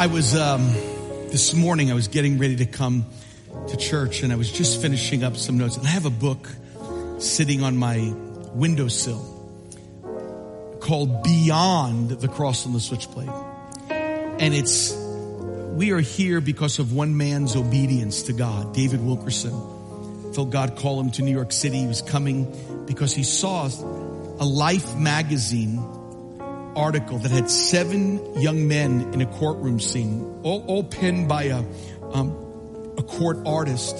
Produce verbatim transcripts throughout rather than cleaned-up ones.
I was, um, this morning I was getting ready to come to church and I was just finishing up some notes. And I have a book sitting on my windowsill called Beyond the Cross and the Switchblade. And it's, we are here because of one man's obedience to God, David Wilkerson. Felt God call him to New York City. He was coming because he saw a Life magazine article that had seven young men in a courtroom scene, all, all penned by a, um, a court artist.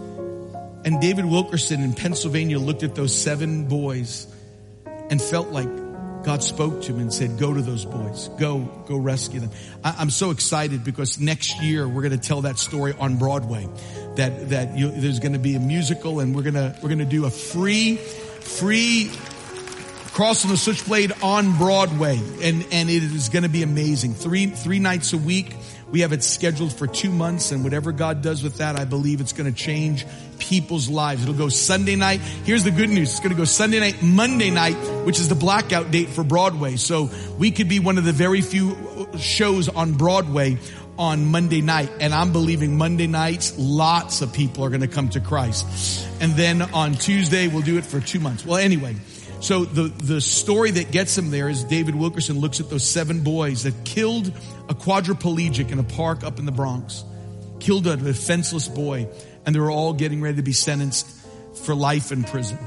And David Wilkerson in Pennsylvania looked at those seven boys and felt like God spoke to him and said, go to those boys, go, go rescue them. I, I'm so excited because next year we're going to tell that story on Broadway, that, that you, there's going to be a musical and we're going to, we're going to do a free, free Cross and the Switchblade on Broadway. And, and it is going to be amazing. Three, three nights a week. We have it scheduled for two months and whatever God does with that, I believe it's going to change people's lives. It'll go Sunday night. Here's the good news. It's going to go Sunday night, Monday night, which is the blackout date for Broadway. So we could be one of the very few shows on Broadway on Monday night. And I'm believing Monday nights, lots of people are going to come to Christ. And then on Tuesday, we'll do it for two months. Well, anyway, so the, the story that gets him there is David Wilkerson looks at those seven boys that killed a quadriplegic in a park up in the Bronx, killed a defenseless boy, and they were all getting ready to be sentenced for life in prison.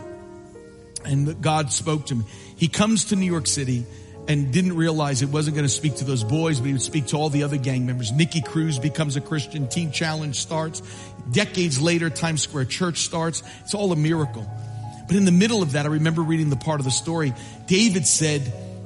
And God spoke to him. He comes to New York City and didn't realize it wasn't going to speak to those boys, but he would speak to all the other gang members. Nicky Cruz becomes a Christian. Teen Challenge starts. Decades later, Times Square Church starts. It's all a miracle. But in the middle of that, I remember reading the part of the story. David said,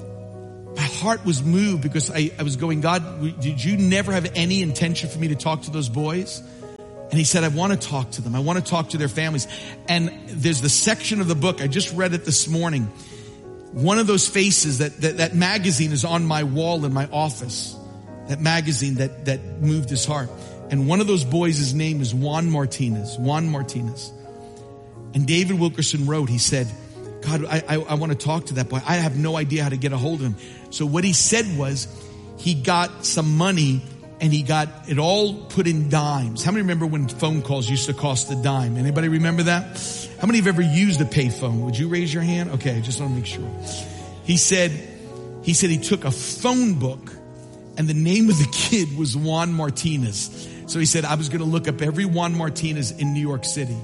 my heart was moved because I, I was going, God, did you never have any intention for me to talk to those boys? And he said, I want to talk to them. I want to talk to their families. And there's the section of the book, I just read it this morning. One of those faces, that, that, that magazine is on my wall in my office. That magazine that, that moved his heart. And one of those boys, his name is Juan Martinez. Juan Martinez. And David Wilkerson wrote, he said, God, I, I, I want to talk to that boy. I have no idea how to get a hold of him. So what he said was he got some money and he got it all put in dimes. How many remember when phone calls used to cost a dime? Anybody remember that? How many have ever used a payphone? Would you raise your hand? Okay, just want to make sure. He said, he said he took a phone book and the name of the kid was Juan Martinez. So he said, I was going to look up every Juan Martinez in New York City.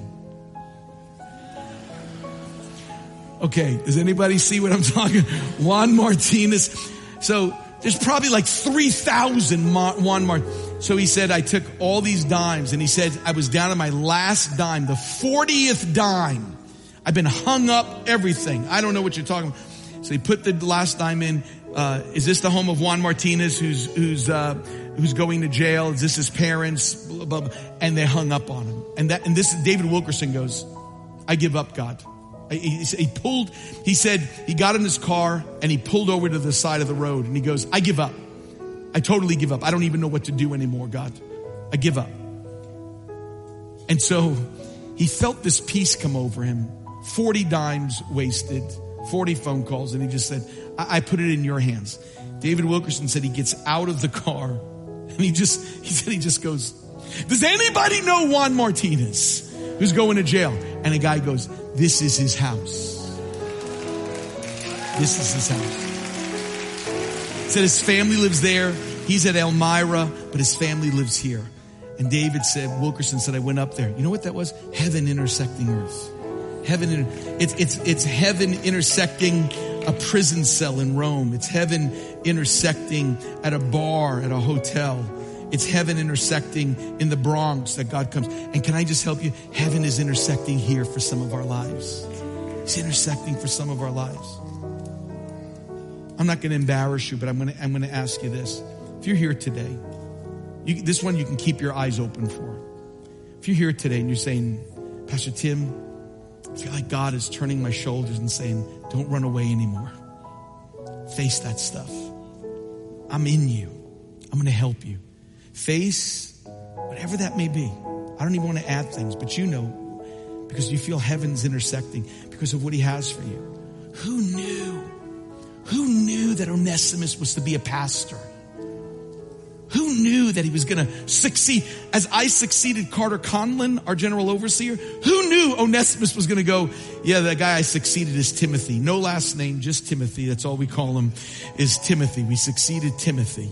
Okay, does anybody see what I'm talking? Juan Martinez. So there's probably like three thousand Juan Martinez. So he said, I took all these dimes and he said, I was down to my last dime, the fortieth dime. I've been hung up, everything. I don't know what you're talking about. So he put the last dime in. Uh, is this the home of Juan Martinez who's, who's, uh, who's going to jail? Is this his parents? Blah, blah, blah. And they hung up on him. And that, and this, David Wilkerson goes, I give up, God. He, he pulled, he said, he got in his car and he pulled over to the side of the road and he goes, I give up. I totally give up. I don't even know what to do anymore, God. I give up. And so he felt this peace come over him. forty dimes wasted, forty phone calls. And he just said, I, I put it in your hands. David Wilkerson said he gets out of the car and he just, he said, he just goes, does anybody know Juan Martinez who's going to jail? And a guy goes, this is his house. This is his house. Said his family lives there. He's at Elmira, but his family lives here. And David said, Wilkerson said, I went up there. You know what that was? Heaven intersecting earth. Heaven, inter- it's, it's, it's heaven intersecting a prison cell in Rome. It's heaven intersecting at a bar, at a hotel. It's heaven intersecting in the Bronx that God comes. And can I just help you? Heaven is intersecting here for some of our lives. It's intersecting for some of our lives. I'm not going to embarrass you, but I'm going to, I'm going to ask you this. If you're here today, you, this one you can keep your eyes open for. If you're here today and you're saying, Pastor Tim, I feel like God is turning my shoulders and saying, don't run away anymore. Face that stuff. I'm in you. I'm going to help you. Face whatever that may be. I don't even want to add things, but you know, because you feel heaven's intersecting because of what he has for you. Who knew? Who knew that Onesimus was to be a pastor? Who knew that he was going to succeed? As I succeeded Carter Conlon, our general overseer, who knew Onesimus was going to go, yeah, the guy I succeeded is Timothy. No last name, just Timothy. That's all we call him, is Timothy. We succeeded Timothy.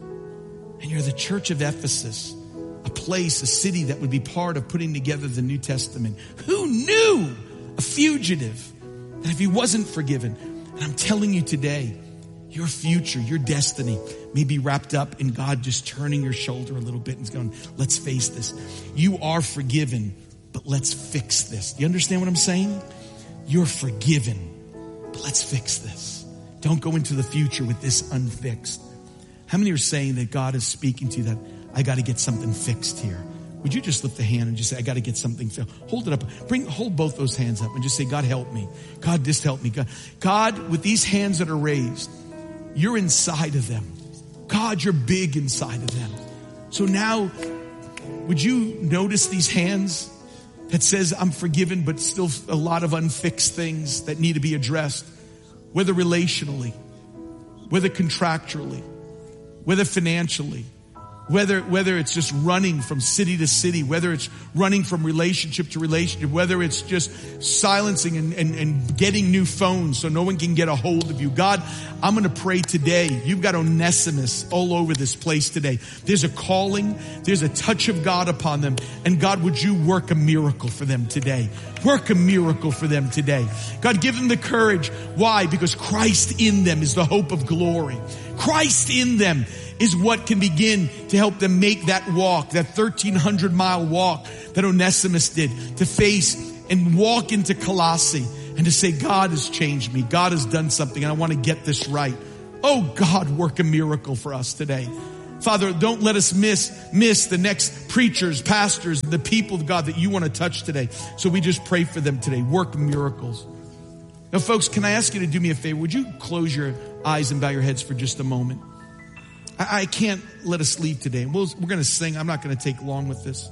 And you're the church of Ephesus, a place, a city that would be part of putting together the New Testament. Who knew a fugitive that if he wasn't forgiven? And I'm telling you today, your future, your destiny may be wrapped up in God just turning your shoulder a little bit and going, let's face this. You are forgiven, but let's fix this. Do you understand what I'm saying? You're forgiven, but let's fix this. Don't go into the future with this unfixed. How many are saying that God is speaking to you that I got to get something fixed here? Would you just lift a hand and just say, I got to get something fixed? Hold it up. Bring, hold both those hands up and just say, God, help me. God, just help me. God, God, with these hands that are raised, you're inside of them. God, you're big inside of them. So now, would you notice these hands that says, I'm forgiven, but still a lot of unfixed things that need to be addressed, whether relationally, whether contractually, whether financially, whether, whether it's just running from city to city, whether it's running from relationship to relationship, whether it's just silencing and, and, and getting new phones so no one can get a hold of you. God, I'm going to pray today. You've got Onesimus all over this place today. There's a calling. There's a touch of God upon them. And God, would you work a miracle for them today? Work a miracle for them today. God, give them the courage. Why? Because Christ in them is the hope of glory. Christ in them is what can begin to help them make that walk, that thirteen hundred mile walk that Onesimus did, to face and walk into Colossae and to say, God has changed me. God has done something and I want to get this right. Oh God, work a miracle for us today. Father, don't let us miss, miss the next preachers, pastors, and the people of God that you want to touch today. So we just pray for them today. Work miracles. Now folks, can I ask you to do me a favor? Would you close your eyes and bow your heads for just a moment? I, I can't let us leave today. We'll, we're going to sing. I'm not going to take long with this.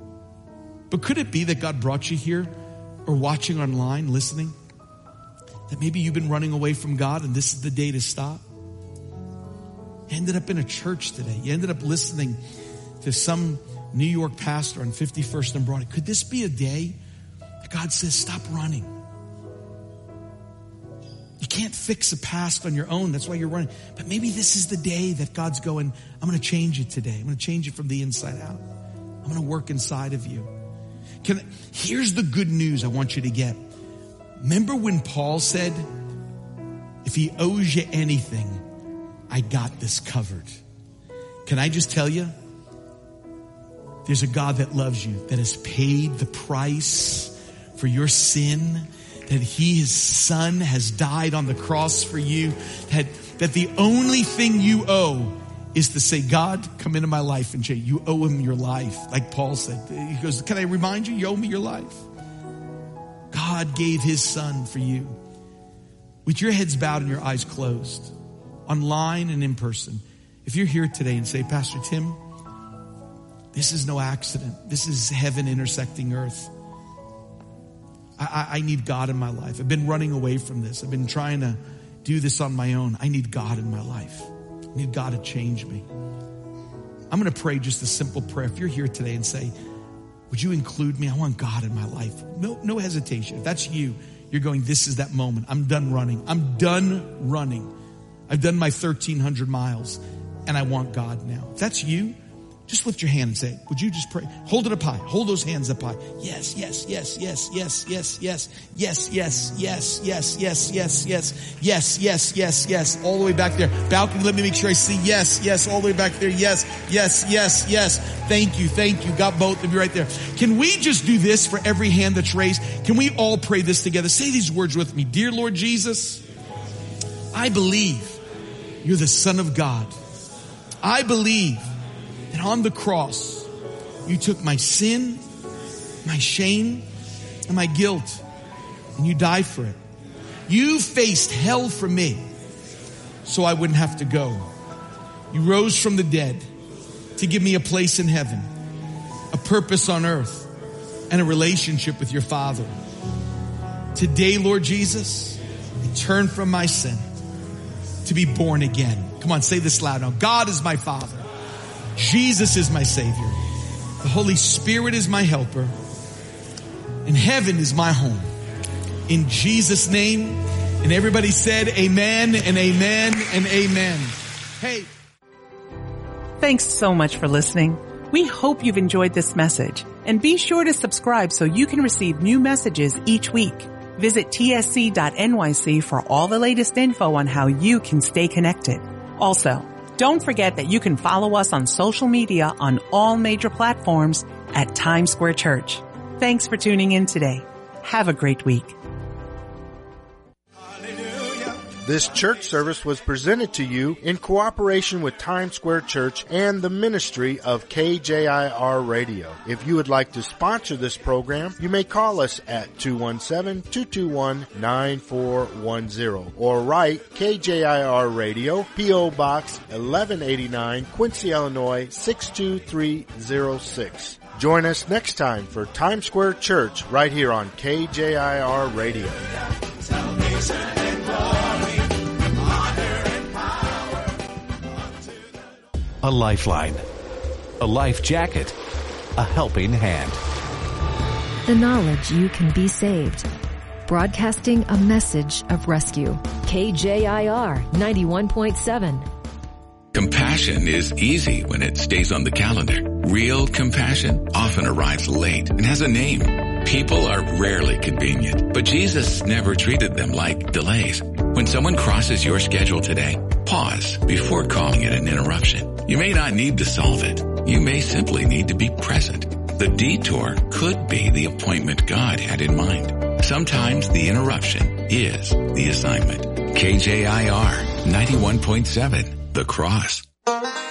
But could it be that God brought you here or watching online, listening, that maybe you've been running away from God and this is the day to stop? You ended up in a church today. You ended up listening to some New York pastor on fifty-first and Broadway. Could this be a day that God says, stop running? You can't fix a past on your own. That's why you're running. But maybe this is the day that God's going, I'm going to change it today. I'm going to change it from the inside out. I'm going to work inside of you. Can, here's the good news I want you to get. Remember when Paul said, if he owes you anything, I got this covered. Can I just tell you? There's a God that loves you, that has paid the price for your sin, that he, his son, has died on the cross for you, that, that the only thing you owe is to say, God, come into my life and change. You owe him your life. Like Paul said, he goes, can I remind you, you owe me your life. God gave his son for you. With your heads bowed and your eyes closed, online and in person, if you're here today and say, Pastor Tim, this is no accident. This is heaven intersecting earth. I, I need God in my life. I've been running away from this. I've been trying to do this on my own. I need God in my life. I need God to change me. I'm going to pray just a simple prayer. If you're here today and say, would you include me? I want God in my life. No, no hesitation. If that's you, you're going, this is that moment. I'm done running. I'm done running. I've done my thirteen hundred miles and I want God now. If that's you, just lift your hand and say, would you just pray? Hold it up high. Hold those hands up high. Yes, yes, yes, yes, yes, yes, yes, yes, yes, yes, yes, yes, yes, yes, yes, yes, yes, yes, all the way back there. Balcony, let me make sure I see. Yes, yes, all the way back there. Yes, yes, yes, yes. Thank you, thank you. Got both of you right there. Can we just do this for every hand that's raised? Can we all pray this together? Say these words with me. Dear Lord Jesus, I believe you're the Son of God. I believe that on the cross, you took my sin, my shame, and my guilt, and you died for it. You faced hell for me so I wouldn't have to go. You rose from the dead to give me a place in heaven, a purpose on earth, and a relationship with your Father. Today, Lord Jesus, I turn from my sin to be born again. Come on, say this loud now. God is my Father. Jesus is my Savior. The Holy Spirit is my helper. And heaven is my home. In Jesus' name. And everybody said amen and amen and amen. Hey. Thanks so much for listening. We hope you've enjoyed this message. And be sure to subscribe so you can receive new messages each week. Visit T S C dot N Y C for all the latest info on how you can stay connected. Also, don't forget that you can follow us on social media on all major platforms at Times Square Church. Thanks for tuning in today. Have a great week. This church service was presented to you in cooperation with Times Square Church and the ministry of K J I R Radio. If you would like to sponsor this program, you may call us at two one seven, two two one, nine four one zero or write K J I R Radio, P O Box eleven eighty-nine, Quincy, Illinois six two three zero six. Join us next time for Times Square Church right here on K J I R Radio. A lifeline, a life jacket, a helping hand. The knowledge you can be saved. Broadcasting a message of rescue. K J I R ninety-one point seven. Compassion is easy when it stays on the calendar. Real compassion often arrives late and has a name. People are rarely convenient, but Jesus never treated them like delays. When someone crosses your schedule today, pause before calling it an interruption. You may not need to solve it. You may simply need to be present. The detour could be the appointment God had in mind. Sometimes the interruption is the assignment. K J I R ninety-one point seven, The Cross.